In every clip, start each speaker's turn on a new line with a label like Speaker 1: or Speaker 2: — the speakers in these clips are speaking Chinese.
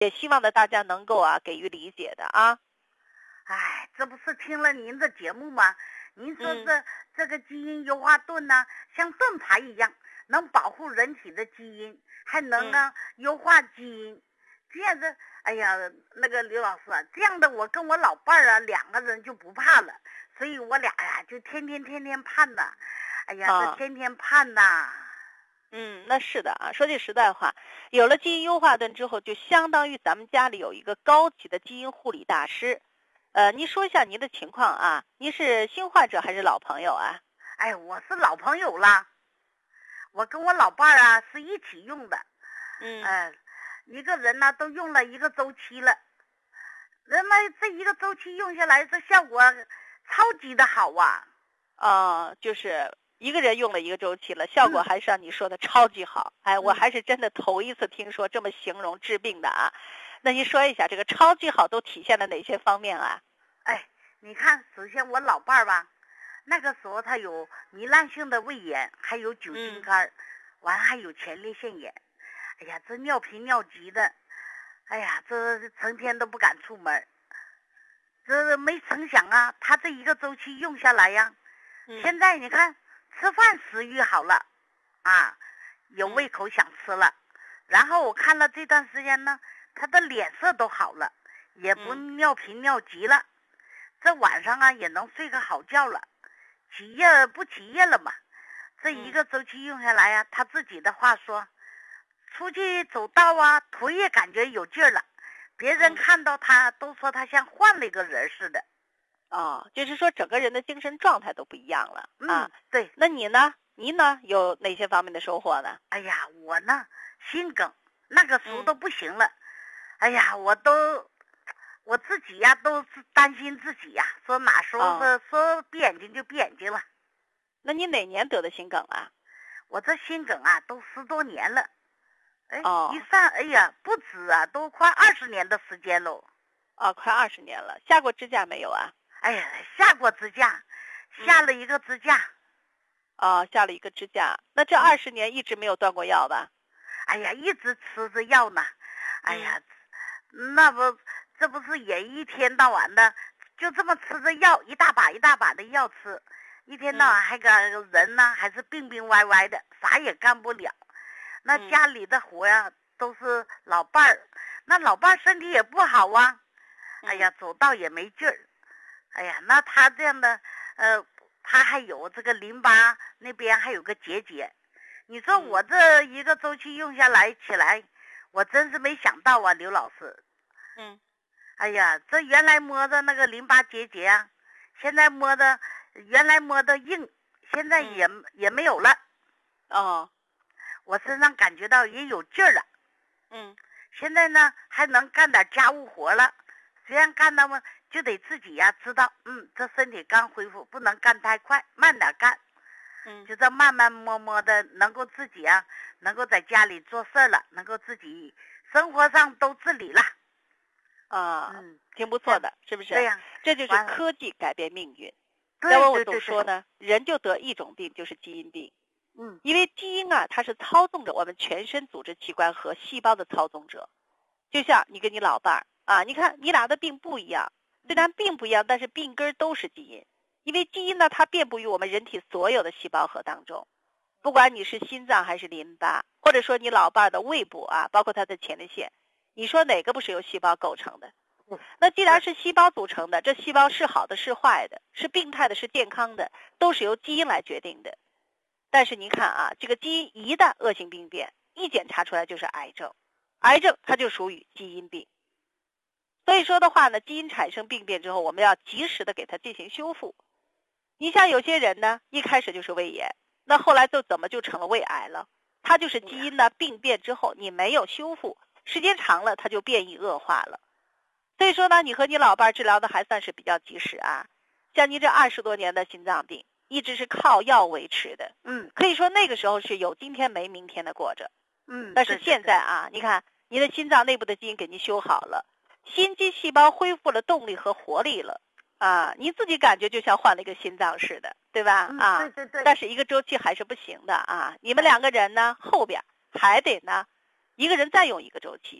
Speaker 1: 也希望呢大家能够给予理解的啊。
Speaker 2: 哎，这不是听了您的节目吗？您说这个基因优化盾呢，像盾牌一样，能保护人体的基因，还能优化基因。这样的，哎呀，那个刘老师啊，这样的我跟我老伴儿2个人就不怕了，所以我俩呀就天天盼呐。哎呀，这天天盼呐。
Speaker 1: 那是的啊。说句实在话，有了基因优化盾之后，就相当于咱们家里有一个高级的基因护理大师。您说一下您的情况啊？您是新患者还是老朋友啊？
Speaker 2: 哎，我是老朋友了，我跟我老伴儿是一起用的。一个人呢都用了1个周期了，那么这1个周期用下来，这效果超级的好啊！
Speaker 1: 就是一个人用了1个周期了，效果还是像你说的超级好。我还是真的头一次听说这么形容治病的啊。那您说一下这个超级好都体现了哪些方面啊？
Speaker 2: 你看，首先我老伴儿吧，那个时候他有糜烂性的胃炎，还有酒精肝，完还有前列腺炎。哎呀，这尿频尿急的，哎呀，这成天都不敢出门。这没成想啊，他这1个周期用下来呀，现在你看吃饭食欲好了啊，有胃口想吃了。然后我看了这段时间呢，他的脸色都好了，也不尿频尿急了。这晚上也能睡个好觉了，起夜不起夜了嘛。这1个周期用下来呀，他自己的话说，出去走道腿也感觉有劲儿了，别人看到他都说他像换了一个人似的。
Speaker 1: 就是说整个人的精神状态都不一样了啊。
Speaker 2: 对。
Speaker 1: 那你呢？您呢有哪些方面的收获呢？
Speaker 2: 哎呀，我呢心梗那个时候都不行了。哎呀，我自己都担心自己说哪时候说闭眼睛就闭眼睛了。
Speaker 1: 那你哪年得的心梗啊？
Speaker 2: 我这心梗都10多年了。一算，哎呀，不止都快20年的时间喽。
Speaker 1: 快20年了。下过支架没有啊？
Speaker 2: 哎呀，下过支架，下了1个支架。
Speaker 1: 下了1个支架。那这20年一直没有断过药吧？
Speaker 2: 哎呀，一直吃着药呢。哎呀，这不是也一天到晚的就这么吃着药，一大把的药吃，一天到晚还个人呢还是病歪歪的，啥也干不了。那家里的活都是老伴儿，那老伴儿身体也不好啊。哎呀，走道也没劲儿。哎呀，那他这样的他还有这个淋巴那边还有个结节。你说我这1个周期用下来起来，我真是没想到刘老师。哎呀，这原来摸的那个淋巴结节现在原来摸的硬，现在也没有了。我身上感觉到也有劲儿了。现在呢还能干点家务活了，虽然干到嘛就得自己知道，这身体刚恢复，不能干太快，慢点干。就这慢慢摸摸的，能够自己能够在家里做事了，能够自己生活上都自理了。
Speaker 1: 挺不错的，是不是？
Speaker 2: 对呀，
Speaker 1: 这就是科技改变命运。要不我总说呢，人就得一种病，就是基因病。因为基因它是操纵着我们全身组织器官和细胞的操纵者。就像你跟你老伴儿你看你俩的病不一样，虽然病不一样，但是病根都是基因。因为基因呢，它遍布于我们人体所有的细胞核当中，不管你是心脏还是淋巴，或者说你老伴儿的胃部包括他的前列腺，你说哪个不是由细胞构成的？那既然是细胞组成的，这细胞是好的是坏的，是病态的是健康的，都是由基因来决定的。但是您看这个基因一旦恶性病变，一检查出来就是癌症，癌症它就属于基因病。所以说的话呢，基因产生病变之后，我们要及时的给它进行修复。你像有些人呢，一开始就是胃炎，那后来怎么就成了胃癌了？它就是基因呢病变之后，你没有修复，时间长了它就变异恶化了。所以说呢，你和你老伴治疗的还算是比较及时像你这20多年的心脏病，一直是靠药维持的。可以说那个时候是有今天没明天的过着。但是现在你看你的心脏内部的基因给你修好了，心肌细胞恢复了动力和活力了。你自己感觉就像换了一个心脏似的，对吧？
Speaker 2: 对。
Speaker 1: 但是1个周期还是不行的你们2个人呢，后边还得呢，一个人再用1个周期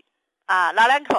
Speaker 1: 啊，老两口